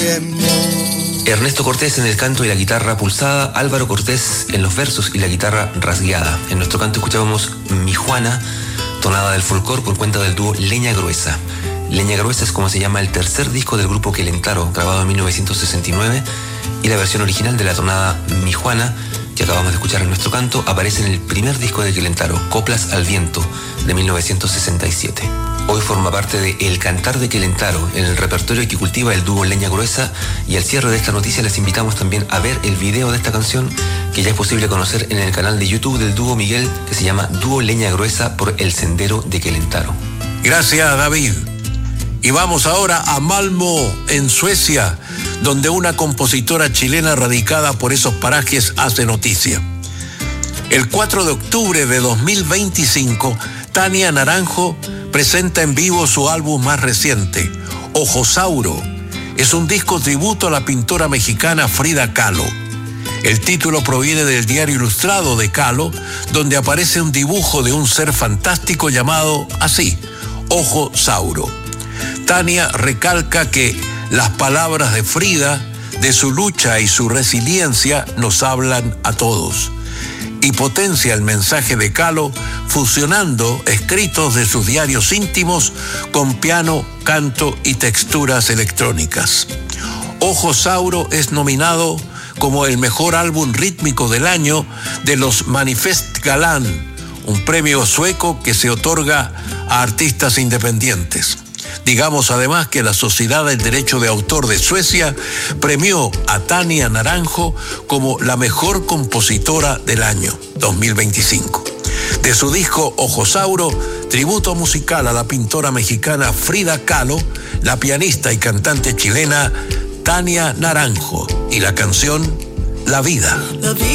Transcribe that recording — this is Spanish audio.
tiempo. Ernesto Cortés en el canto y la guitarra pulsada, Álvaro Cortés en los versos y la guitarra rasgueada. En nuestro canto escuchábamos Mi Juana, tonada del folclore por cuenta del dúo Leña Gruesa. Leña Gruesa es como se llama el tercer disco del grupo Quelentaro, grabado en 1969, y la versión original de la tonada Mi Juana, que acabamos de escuchar en nuestro canto, aparece en el primer disco de Quelentaro, Coplas al Viento, de 1967. Hoy forma parte de El Cantar de Quelentaro, en el repertorio que cultiva el dúo Leña Gruesa, y al cierre de esta noticia les invitamos también a ver el video de esta canción, que ya es posible conocer en el canal de YouTube del dúo Miguel, que se llama Dúo Leña Gruesa por El Sendero de Quelentaro. Gracias, David. Y vamos ahora a Malmö, en Suecia, donde una compositora chilena radicada por esos parajes hace noticia. El 4 de octubre de 2025, Tania Naranjo presenta en vivo su álbum más reciente, Ojosauro. Es un disco tributo a la pintora mexicana Frida Kahlo. El título proviene del diario ilustrado de Kahlo, donde aparece un dibujo de un ser fantástico llamado así, Ojosauro. Tania recalca que las palabras de Frida, de su lucha y su resiliencia, nos hablan a todos, y potencia el mensaje de Kahlo fusionando escritos de sus diarios íntimos con piano, canto y texturas electrónicas. Ojosauro es nominado como el mejor álbum rítmico del año de los Manifestgalan, un premio sueco que se otorga a artistas independientes. Digamos además que la Sociedad del Derecho de Autor de Suecia premió a Tania Naranjo como la mejor compositora del año 2025. De su disco Ojosauro, tributo musical a la pintora mexicana Frida Kahlo, la pianista y cantante chilena Tania Naranjo y la canción La Vida.